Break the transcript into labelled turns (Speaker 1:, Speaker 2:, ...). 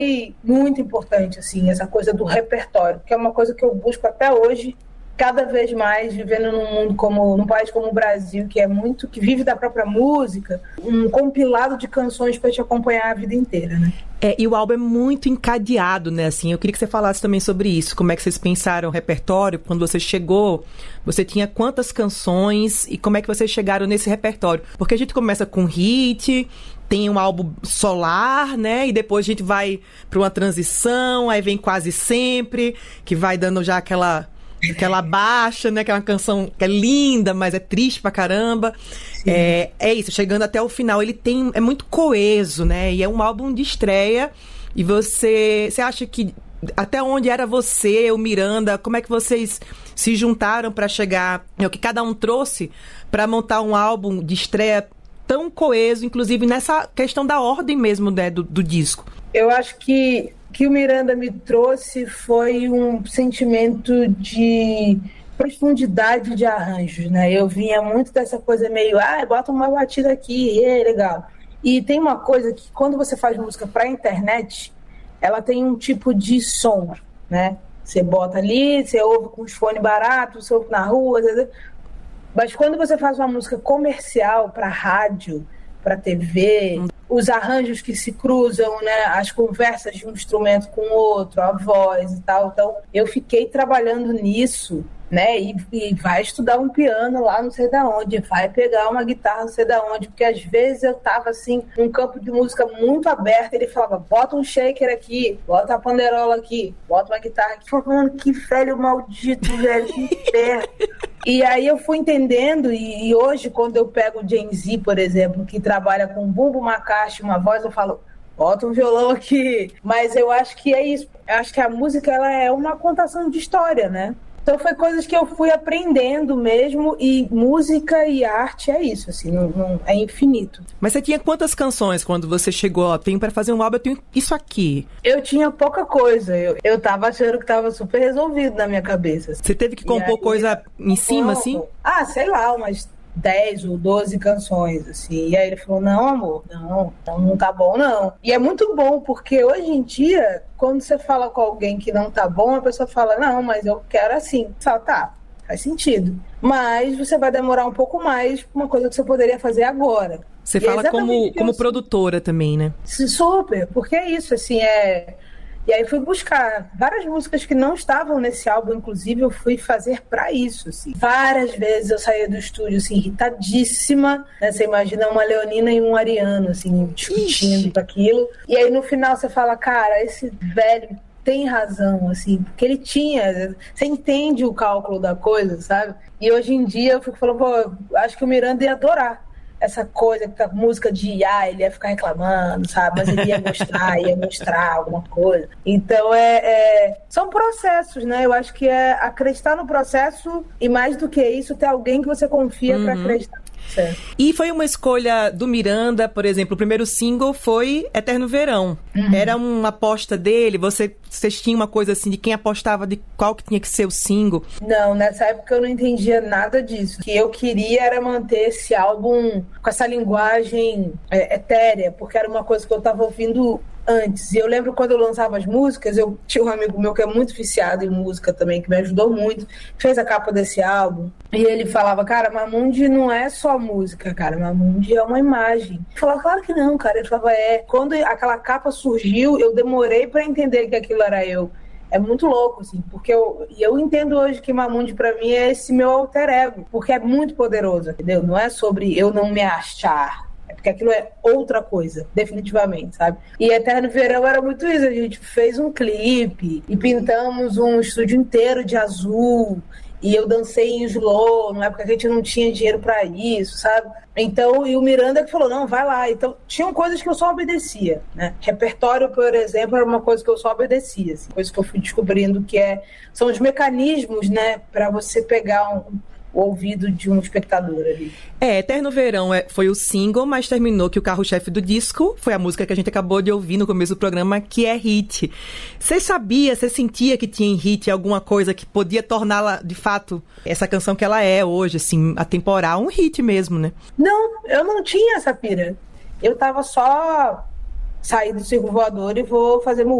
Speaker 1: muito importante, assim, essa coisa do repertório, que é uma coisa que eu busco até hoje, cada vez mais, vivendo num país como o Brasil, que vive da própria música, um compilado de canções para te acompanhar a vida inteira, né?
Speaker 2: E o álbum é muito encadeado, né? Assim, eu queria que você falasse também sobre isso. Como é que vocês pensaram o repertório? Quando você chegou, você tinha quantas canções e como é que vocês chegaram nesse repertório? Porque a gente começa com hit, tem um álbum solar, né? E depois a gente vai para uma transição, aí vem Quase Sempre, que vai dando já aquela baixa, né? Que é uma canção que é linda, mas é triste pra caramba. É isso, chegando até o final. Ele é muito coeso, né? E é um álbum de estreia. E você acha que até onde era você, o Miranda, como é que vocês se juntaram pra chegar, o que cada um trouxe pra montar um álbum de estreia tão coeso, inclusive nessa questão da ordem mesmo, né, do disco?
Speaker 1: Eu acho que o Miranda me trouxe foi um sentimento de profundidade de arranjos, né? Eu vinha muito dessa coisa meio, bota uma batida aqui, legal. E tem uma coisa que quando você faz música para internet, ela tem um tipo de som, né? Você bota ali, você ouve com os fones baratos, você ouve na rua, mas quando você faz uma música comercial para rádio, para TV, os arranjos que se cruzam, né, as conversas de um instrumento com o outro, a voz e tal. Então, eu fiquei trabalhando nisso, né, e vai estudar um piano lá não sei da onde, vai pegar uma guitarra não sei da onde, porque às vezes eu tava assim, num campo de música muito aberto, ele falava, bota um shaker aqui, bota a panderola aqui, bota uma guitarra aqui. Eu falando, que velho maldito, velho, que inferno. E aí eu fui entendendo, e hoje quando eu pego o Gen Z, por exemplo, que trabalha com bumbo, uma caixa, uma voz, eu falo, bota um violão aqui. Mas eu acho que é isso. Eu acho que a música ela é uma contação de história, né? Então foi coisas que eu fui aprendendo mesmo, e música e arte é isso, assim, não é infinito.
Speaker 2: Mas você tinha quantas canções quando você chegou? Tenho para fazer um álbum, eu tenho isso aqui.
Speaker 1: Eu tinha pouca coisa, eu tava achando que tava super resolvido na minha cabeça.
Speaker 2: Você teve que compor coisa em cima, assim?
Speaker 1: Sei lá, umas 10 ou 12 canções, assim. E aí ele falou, não, amor, não tá bom, não. E é muito bom, porque hoje em dia, quando você fala com alguém que não tá bom, a pessoa fala, não, mas eu quero assim. Você fala, tá, faz sentido. Mas você vai demorar um pouco mais pra uma coisa que você poderia fazer agora.
Speaker 2: Você fala como produtora também, né?
Speaker 1: Super, porque é isso, assim, E aí fui buscar várias músicas que não estavam nesse álbum, inclusive eu fui fazer pra isso, assim. Várias vezes eu saía do estúdio, assim, irritadíssima, né? Você imagina uma leonina e um ariano, assim, discutindo com aquilo. E aí no final você fala, cara, esse velho tem razão, assim, porque ele tinha... Você entende o cálculo da coisa, sabe? E hoje em dia eu fico falando, pô, acho que o Miranda ia adorar essa coisa, que a música de IA, ele ia ficar reclamando, sabe? Mas ele ia mostrar alguma coisa. Então, são processos, né? Eu acho que é acreditar no processo e, mais do que isso, ter alguém que você confia para acreditar no processo.
Speaker 2: E foi uma escolha do Miranda, por exemplo, o primeiro single foi Eterno Verão. Era uma aposta dele? Vocês tinham uma coisa assim de quem apostava de qual que tinha que ser o single?
Speaker 1: Não, nessa época eu não entendia nada disso. O que eu queria era manter esse álbum com essa linguagem etérea, porque era uma coisa que eu estava ouvindo antes. E eu lembro quando eu lançava as músicas, eu tinha um amigo meu que é muito viciado em música também, que me ajudou muito, fez a capa desse álbum, e ele falava, cara, Mamundi não é só música, cara, Mamundi é uma imagem. Eu falava, claro que não, cara. Ele falava, quando aquela capa surgiu, eu demorei pra entender que aquilo era eu. É muito louco, assim, porque eu entendo hoje que Mamundi pra mim é esse meu alter ego, porque é muito poderoso, entendeu? Não é sobre eu não me achar, porque aquilo é outra coisa, definitivamente, sabe? E Eterno Verão era muito isso, a gente fez um clipe e pintamos um estúdio inteiro de azul, e eu dancei em slow, numa época que a gente não tinha dinheiro pra isso, sabe? Então, e o Miranda que falou, não, vai lá. Então, tinham coisas que eu só obedecia, né? Repertório, por exemplo, era uma coisa que eu só obedecia, assim, coisa que eu fui descobrindo que são os mecanismos, né, pra você pegar o ouvido de um espectador ali.
Speaker 2: Eterno Verão foi o single, mas terminou que o carro-chefe do disco foi a música que a gente acabou de ouvir no começo do programa, que é hit. Você sentia que tinha em hit alguma coisa que podia torná-la, de fato, essa canção que ela é hoje, assim, atemporal, um hit mesmo, né?
Speaker 1: Não, eu não tinha essa pira. Eu tava só sair do circo voador e vou fazer